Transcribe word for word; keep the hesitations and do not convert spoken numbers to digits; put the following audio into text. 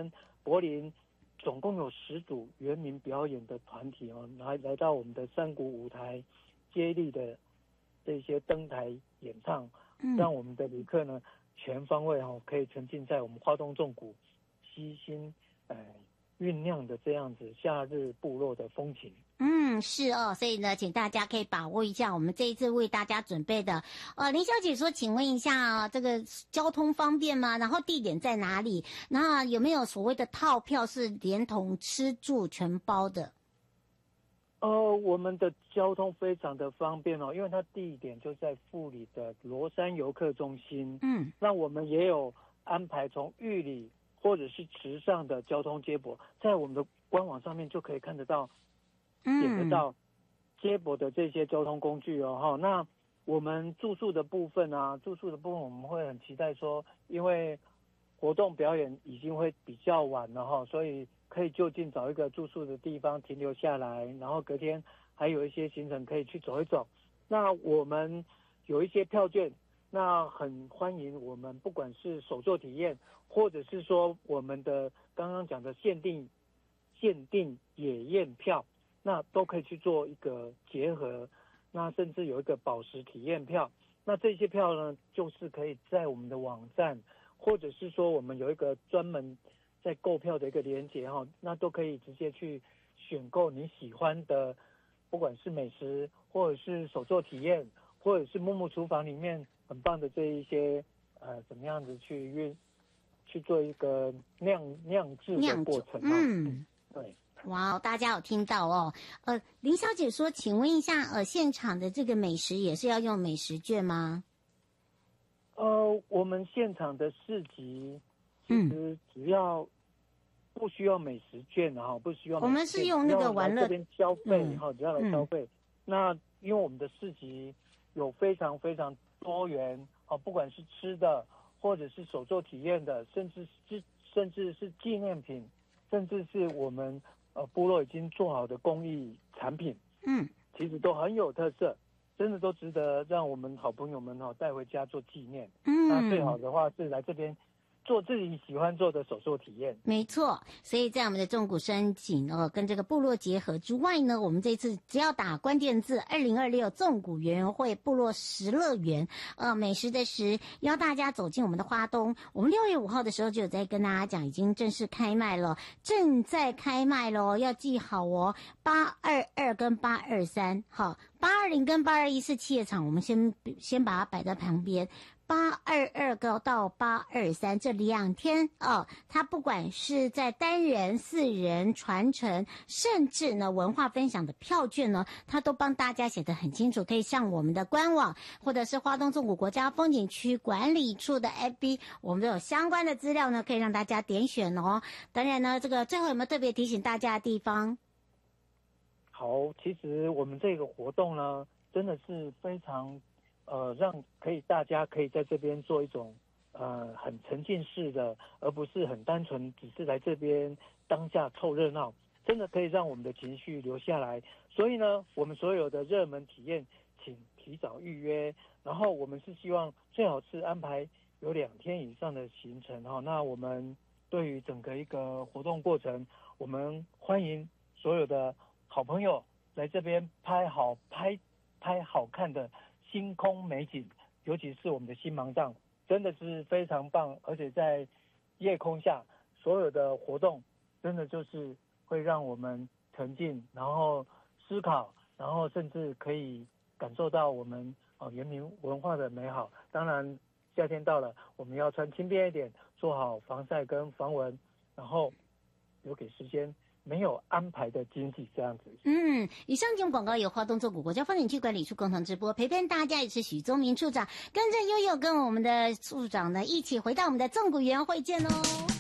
跟柏林总共有十组原民表演的团体哦，来来到我们的山谷舞台，接力的这些登台演唱， 嗯、 让我们的旅客呢全方位哦可以沉浸在我们花东纵谷悉心呃酝酿的这样子夏日部落的风情。 嗯，是哦，所以呢，请大家可以把握一下我们这一次为大家准备的。呃，林小姐说，请问一下啊，这个交通方便吗？然后地点在哪里？那有没有所谓的套票是连同吃住全包的？ 呃，我们的交通非常的方便哦，因为它地点就在富里的罗山游客中心。 嗯， 那我们也有安排从玉里或者是池上的交通接驳，在我们的官网上面就可以看得到。点得到接驳的这些交通工具哦哈。那我们住宿的部分啊，住宿的部分我们会很期待说，因为活动表演已经会比较晚了哈，所以可以就近找一个住宿的地方停留下来，然后隔天还有一些行程可以去走一走。那我们有一些票券，那很欢迎我们不管是手作体验，或者是说我们的刚刚讲的限定限定野宴票。那都可以去做一个结合，那甚至有一个宝石体验票，那这些票呢，就是可以在我们的网站，或者是说我们有一个专门在购票的一个连结哈，那都可以直接去选购你喜欢的，不管是美食，或者是手作体验，或者是木木厨房里面很棒的这一些呃，怎么样子去运去做一个酿酿制的过程哈。嗯，对。 哇，大家有听到哦？呃，林小姐说，请问一下，呃，现场的这个美食也是要用美食券吗？ 呃，我们现场的市集其实只要不需要美食券哈、嗯，不需要美食券。 我们是用那个玩乐这边消费哈、嗯，只要来消费、 嗯。 那因为我们的市集有非常非常多元啊，不管是吃的，或者是手作体验的，甚至是甚至是纪念品，甚至是我们。呃，部落已经做好的工艺产品， 嗯， 其实都很有特色，真的都值得让我们好朋友们哈、哦、带回家做纪念。 嗯， 那最好的话是来这边做自己喜欢做的手作体验。 没错，所以在我们的纵谷山景哦，跟这个部落结合之外呢，我们这次只要打关键字二零二六纵谷园游会部落食乐园，呃，美食的食，邀大家走进我们的花东。我们六月五号的时候就有在跟大家讲，已经正式开卖了，正在开卖咯，要记好哦，八二二跟八二三，好，八二零跟八二一是企业场，我们先先把它摆在旁边。八二二个到八二三这两天哦，它不管是在单人、四人、传承，甚至呢文化分享的票券呢，它都帮大家写得很清楚，可以上我们的官网或者是花东纵谷国家风景区管理处的 F B， 我们都有相关的资料呢，可以让大家点选哦。当然呢，这个最后有没有特别提醒大家的地方？ 好，其实我们这个活动呢，真的是非常。呃，让可以大家可以在这边做一种呃很沉浸式的，而不是很单纯只是来这边当下凑热闹，真的可以让我们的情绪留下来。所以呢，我们所有的热门体验，请提早预约。然后我们是希望最好是安排有两天以上的行程哈。那我们对于整个一个活动过程，我们欢迎所有的好朋友来这边拍好拍拍好看的。星空美景，尤其是我们的星芒杖，真的是非常棒，而且在夜空下，所有的活动真的就是会让我们沉浸，然后思考，然后甚至可以感受到我们哦原民文化的美好。当然，夏天到了，我们要穿轻便一点，做好防晒跟防蚊，然后留给时间。没有安排的经济这样子。 嗯，以上节目广告由花东纵谷国家风景区管理处共同直播，陪伴大家也是许宗明处长，跟着悠悠跟我们的处长呢一起回到我们的纵谷园会见哦。